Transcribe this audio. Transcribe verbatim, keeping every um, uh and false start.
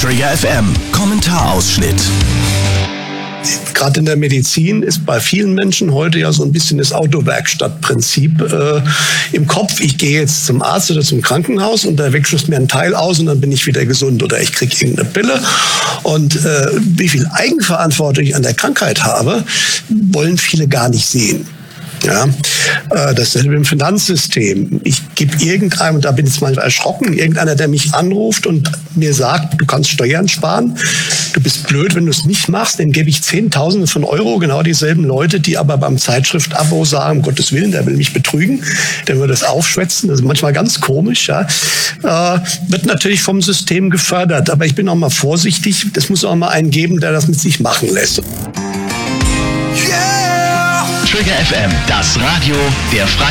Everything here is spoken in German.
Trigger F M, Kommentarausschnitt. Gerade in der Medizin ist bei vielen Menschen heute ja so ein bisschen das Autowerkstattprinzip äh, im Kopf. Ich gehe jetzt zum Arzt oder zum Krankenhaus und da wechselt mir ein Teil aus und dann bin ich wieder gesund oder ich kriege irgendeine Pille. Und äh, wie viel Eigenverantwortung ich an der Krankheit habe, wollen viele gar nicht sehen. Ja, äh, dasselbe im Finanzsystem. Ich gebe irgendeinem, und da bin ich jetzt mal erschrocken, irgendeiner, der mich anruft und mir sagt, du kannst Steuern sparen, du bist blöd, wenn du es nicht machst, dem gebe ich Zehntausende von Euro, genau dieselben Leute, die aber beim Zeitschrift-Abo sagen, um Gottes Willen, der will mich betrügen, der will das aufschwätzen, das ist manchmal ganz komisch, ja. Äh, wird natürlich vom System gefördert, aber ich bin auch mal vorsichtig, es muss auch mal einen geben, der das mit sich machen lässt. Trigger F M, das Radio der Freien